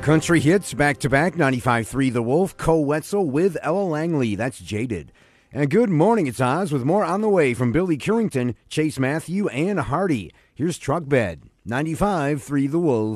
Country hits back-to-back, 95.3 The Wolf, Cole Wetzel with Ella Langley. That's Jaded. And good morning, it's Oz with more on the way from Billy Currington, Chase Matthew, and Hardy. Here's Truck Bed, 95.3 The Wolf.